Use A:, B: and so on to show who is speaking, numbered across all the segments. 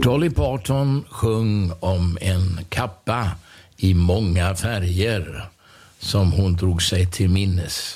A: Dolly Parton sjöng om en kappa i många färger som hon drog sig till minnes.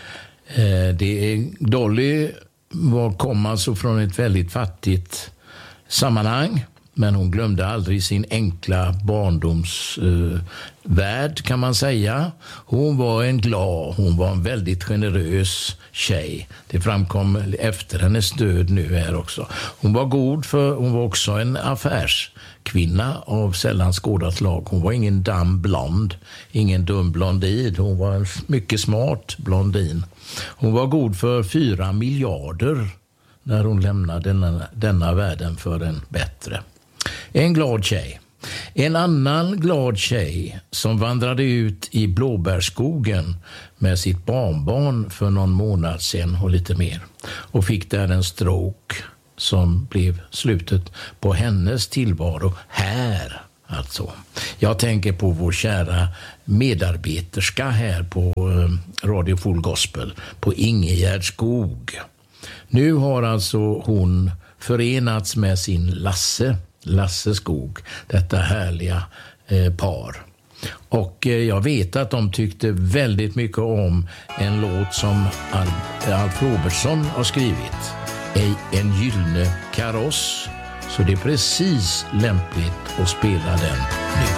A: Dolly kom alltså från ett väldigt fattigt sammanhang, men hon glömde aldrig sin enkla barndomsvärld kan man säga. Hon var en väldigt generös tjej. Det framkom efter hennes död nu här också. Hon var också en affärskvinna av sällan skådat slag. Hon var ingen blond, ingen dum blondin. Hon var en mycket smart blondin. Hon var god för 4 miljarder när hon lämnade denna världen för en bättre. En glad tjej. En annan glad tjej som vandrade ut i blåbärskogen med sitt barnbarn för någon månad sedan och lite mer. Och fick där en stroke som blev slutet på hennes tillvaro här. Alltså. Jag tänker på vår kära medarbeterska här på Radio Full Gospel, på Ingegärd Skog. Nu har alltså hon förenats med sin Lasse Skog, detta härliga par. Och jag vet att de tyckte väldigt mycket om en låt som Alf Robertson har skrivit, En gyllene kaross. Så det är precis lämpligt att spela den nu.